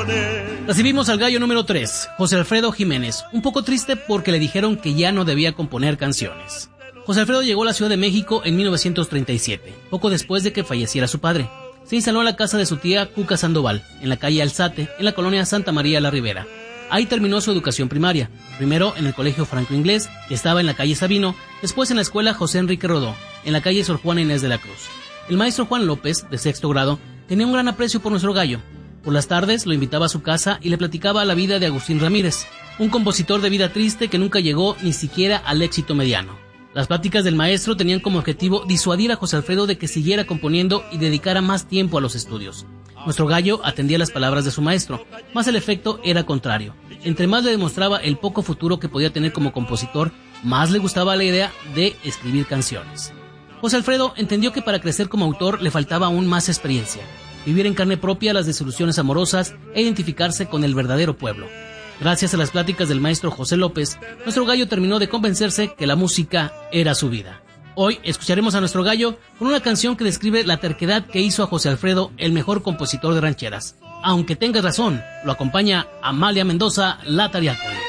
Recibimos al gallo número 3, José Alfredo Jiménez, un poco triste porque le dijeron que ya no debía componer canciones. José Alfredo llegó a la Ciudad de México en 1937, poco después de que falleciera su padre. Se instaló en la casa de su tía Cuca Sandoval, en la calle Alzate, en la colonia Santa María la Ribera. Ahí terminó su educación primaria, primero en el Colegio Franco Inglés, que estaba en la calle Sabino, después en la escuela José Enrique Rodó, en la calle Sor Juana Inés de la Cruz. El maestro Juan López, de sexto grado, tenía un gran aprecio por nuestro gallo. Por las tardes lo invitaba a su casa y le platicaba la vida de Agustín Ramírez, un compositor de vida triste que nunca llegó ni siquiera al éxito mediano. Las pláticas del maestro tenían como objetivo disuadir a José Alfredo de que siguiera componiendo y dedicara más tiempo a los estudios. Nuestro gallo atendía las palabras de su maestro, mas el efecto era contrario. Entre más le demostraba el poco futuro que podía tener como compositor, más le gustaba la idea de escribir canciones. José Alfredo entendió que para crecer como autor le faltaba aún más experiencia, vivir en carne propia las desilusiones amorosas e identificarse con el verdadero pueblo. Gracias a las pláticas del maestro José López, nuestro gallo terminó de convencerse que la música era su vida. Hoy escucharemos a nuestro gallo con una canción que describe la terquedad que hizo a José Alfredo el mejor compositor de rancheras. Aunque tengas razón, lo acompaña Amalia Mendoza, la Tariacol.